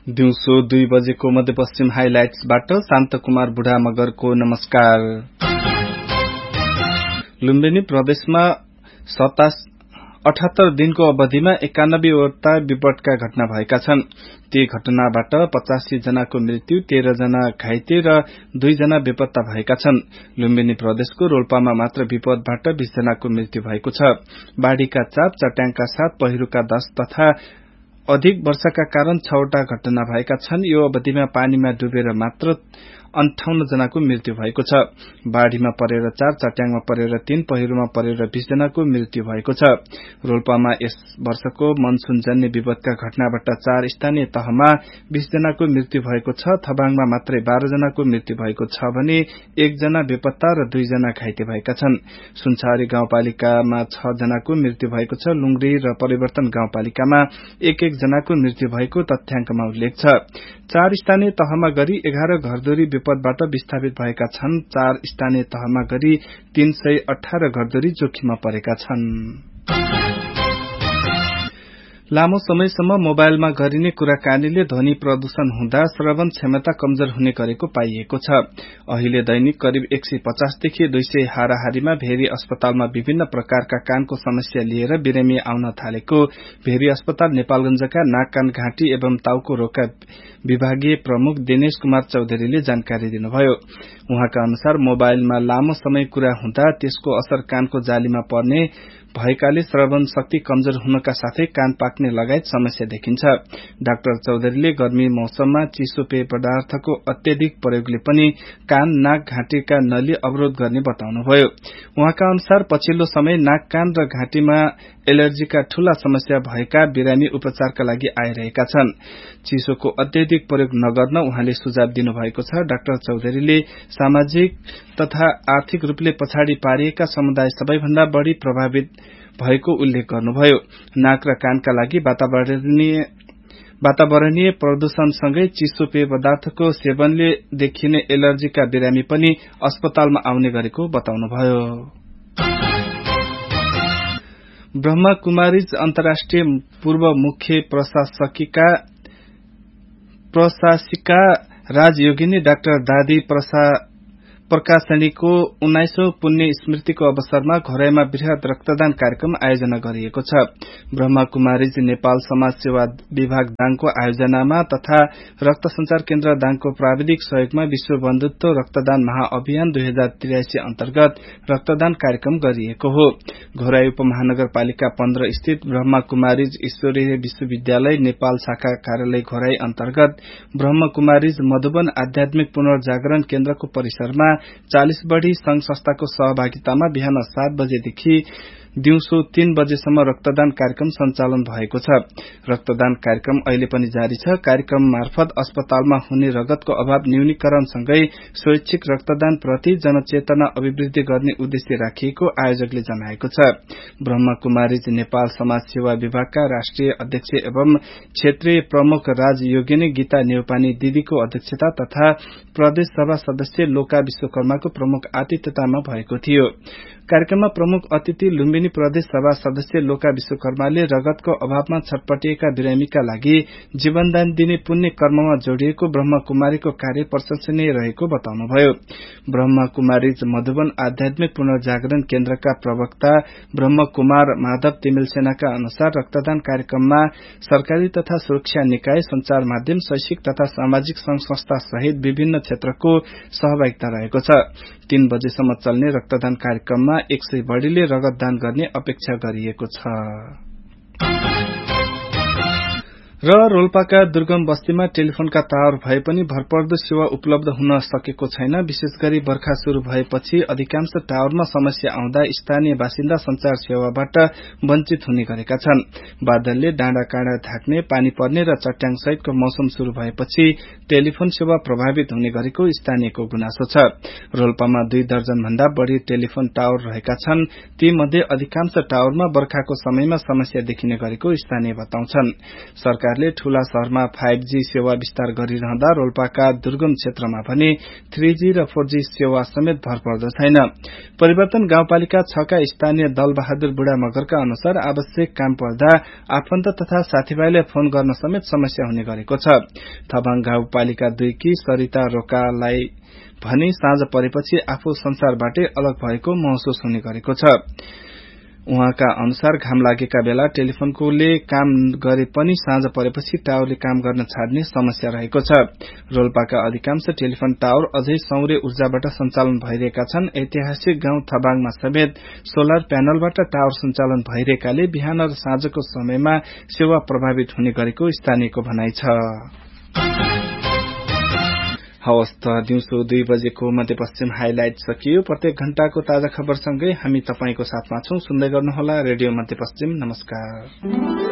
दिउँसो 2 बजेको मध्यपश्चिम हाइलाइट्सबाट शान्तकुमार बुढा मगरको नमस्कार। लुम्बिनी प्रदेशमा 78 दिनको अवधिमा 91 वटा विपदका घटना भएका छन्। ती घटनाबाट 85 जनाको मृत्यु, 13 जना घाइते र 2 जना बेपत्ता भएका छन्। लुम्बिनी प्रदेशको रोल्पामा मात्र विपदबाट 20 जनाको मृत्यु भएको छ। बाढ़ीका चाप, चट्याङका साथ पहिरोका दस्त तथा अधिक वर्षाका कारण 6 वटा घटना भएका छन्। यो अवधिमा पानीमा डुबेर मात्र 58 जनाको मृत्यु भएको छ। बाढ़ीमा परेर 4, चट्याङमा परेर 3, पहिरोमा परेर 20 जनाको मृत्यु भएको छ। रोल्पामा यस वर्षको मनसूनजन्य विपदका घटनाबाट 4 स्थानीय तहमा 20 जनाको मृत्यु भएको छ। थबाङमा मात्रै 12 जनाको मृत्यु भएको छ भने 1 जना बेपत्ता र 2 जना घाइते भएका छन्। सुनछारी गाउँपालिकामा 6 जनाको मृत्यु भएको छ। लुंग्री र परिवर्तन गाउँपालिकामा 1-1 जनाको मृत्यु भएको तथ्याङ्कमा उल्लेख छ। 4 स्थानीय तहमा गरी 11 घरधुरी विपदबाट विस्थापित भएका छन्। 4 स्थानीय तहमा गरी 318 घरधुरी जोखिममा परेका छन्। लामो समयसम्म मोबाइलमा गरिने कुराकानीले ध्वनि प्रदूषण हुँदा श्रवण क्षमता कमजोर हुने गरेको पाइएको छ। अहिले दैनिक करिब 150 देखि 200 हाराहारीमा भेरी अस्पतालमा विभिन्न प्रकारका कानको समस्या लिएर बिरामी आउन थालेको भेरी अस्पताल नेपालगञ्जका नाक, कान, घाँटी एवं टाउको रोगका विभागीय प्रमुख दिनेश कुमार चौधरीले जानकारी दिनुभयो। उहाँका अनुसार मोबाइलमा लामो समय कुरा हुँदा त्यसको असर कानको जालीमा पर्ने भएकाले श्रवण शक्ति कमजोर हुनका साथै कान पाक्ने लगायत समस्या देखिन्छ। डाक्टर चौधरीले गर्मी मौसममा चिसो पेय पदार्थको अत्यधिक प्रयोगले पनि कान, नाक, घाँटीका नली अवरोध गर्ने बताउनुभयो। उहाँका अनुसार पछिल्लो समय नाक, कान र घाँटीमा एलर्जीका ठूला समस्या भएका बिरामी उपचारका लागि आइरहेका छन्। चिसोको अत्यधिक प्रयोग नगर्न उहाँले सुझाव दिनुभएको छ। डाक्टर चौधरीले सामाजिक तथा आर्थिक रूपले पछाडि पारिएका समुदाय सबैभन्दा बढ़ी प्रभावित भएको उल्लेख गर्नुभयो। नाक र कानका लागि वातावरणीय प्रदूषणसँगै चिसो पेय पदार्थको सेवनले देखिने एलर्जीका बिरामी पनि अस्पतालमा आउने गरेको बताउनुभयो। ब्रह्मकुमारीज अन्तर्राष्ट्रिय पूर्व मुख्य प्रशासिका राजयोगिनी डाक्टर दादी प्रकाशनीको 19औं पुण्य स्मृतिको अवसरमा घोराईमा वृहत रक्तदान कार्यक्रम आयोजना गरिएको छ। ब्रह्मकुमारीज नेपाल समाज सेवा विभाग दाङको आयोजनामा तथा रक्त संचार केन्द्र दाङको प्राविधिक सहयोगमा विश्व बन्धुत्व रक्तदान महाअभियान 2083 अन्तर्गत रक्तदान कार्यक्रम गरिएको हो। घोराई उपमहानगरपालिका 15 स्थित ब्रह्मकुमारीज ईश्वरीय विश्वविद्यालय नेपाल शाखा कार्यालय घोराई अन्तर्गत ब्रह्मकुमारीज मधुबन आध्यात्मिक पुनर्जागरण केन्द्रको परिसरमा 40 बढ़ी संघ संस्थाको सहभागितामा बिहान 7 बजेदेखि दिउँसो 3 बजेसम्म रक्तदान कार्यक्रम सञ्चालन भएको छ। रक्तदान कार्यक्रम अहिले पनि जारी छ। कार्यक्रम मार्फत अस्पतालमा हुने रगतको अभाव न्यूनीकरणसँगै स्वैच्छिक रक्तदान प्रति जनचेतना अभिवृद्धि गर्ने उद्देश्य राखिएको आयोजकले जनाएको छ। ब्रह्मकुमारीज नेपाल समाज सेवा विभागका राष्ट्रिय अध्यक्ष एवं क्षेत्रीय प्रमुख राजयोगिनी गीता नेउपानी दिदीको अध्यक्षता तथा प्रदेश सभा सदस्य लोका विश्वकर्माको प्रमुख आतिथ्यतामा भएको थियो। कार्यक्रममा प्रमुख अतिथि लुम्बिनी प्रदेश सभा सदस्य लोका विश्वकर्माले रगतको अभावमा छटपटिएका बिरामीका लागि जीवनदान दिने पुण्य कर्ममा जोडिएको ब्रह्मकुमारीको कार्य प्रशंसनीय रहेको बताउनुभयो। ब्रह्मकुमारीज मधुबन आध्यात्मिक पुनर्जागरण केन्द्रका प्रवक्ता ब्रह्मकुमार माधव तिमिलसेनाका अनुसार रक्तदान कार्यक्रममा सरकारी तथा सुरक्षा निकाय, संचार माध्यम, शैक्षिक तथा सामाजिक संघ संस्था सहित विभिन्न क्षेत्रको सहभागिता रहेको छ। 3 बजेसम्म चल्ने रक्तदान कार्यक्रममा 100 बढ़ीले रगतदान गर्ने अपेक्षा गरिएको छ। र रोल्पाका दुर्गम बस्तीमा टेलिफोनका टावर भए पनि भरपर्दो सेवा उपलब्ध हुन सकेको छैन। विशेष गरी बर्खा शुरू भएपछि अधिकांश टावरमा समस्या आउँदा स्थानीय बासिन्दा संचार सेवाबाट वञ्चित हुने गरेका छन्। बादलले डाँडा काँडा ढाक्ने, पानी पर्ने र चट्याङ सहितको मौसम शुरू भएपछि टेलिफोन सेवा प्रभावित हुने गरेको स्थानीयको गुनासो छ। रोल्पामा 2 दर्जन भन्दा बढ़ी टेलिफोन टावर रहेका छन्। ती मध्ये अधिकांश टावरमा बर्खाको समयमा समस्या देखिने गरेको स्थानीय बताउँछन्। सरकार सरकारले ठूला शहरमा 5G सेवा विस्तार गरिरहँदा रोल्पाका दुर्गम क्षेत्रमा भने 3G र 4G सेवा समेत भर पर्दो छैन। परिवर्तन गाउँपालिका 6 का स्थानीय दल बहादुर बुढा मगरका अनुसार आवश्यक काम पर्दा आफन्त तथा साथीभाइले फोन गर्न समेत समस्या हुने गरेको छ। थबाङ गाउँपालिका 2 की सरिता रोकालाई भने साँझ परेपछि आफू संसारबाटै अलग भएको महसुस हुने गरेको छ। उहाँका अनुसार घाम लागेका बेला टेलिफोनकोले काम गरे पनि साँझ परेपछि टावरले काम गर्न छाड्ने समस्या रहेको छ। रोल्पाका अधिकांश टेलिफोन टावर अझै सौर्य ऊर्जाबाट सञ्चालन भइरहेका छन्। ऐतिहासिक गाउँ थबाङमा समेत सोलर प्यानलबाट टावर सञ्चालन भइरहेकाले बिहान र साँझको समयमा सेवा प्रभावित हुने गरेको स्थानीयको भनाइ छ। हवस् त दिउँसो 2 बजेको मध्यपश्चिम हाइलाइट सकियो। प्रत्येक घण्टाको ताजा खबरसँगै हामी तपाईंको साथमा छौं। सुन्दै गर्नुहोला रेडियो मध्यपश्चिम। नमस्कार।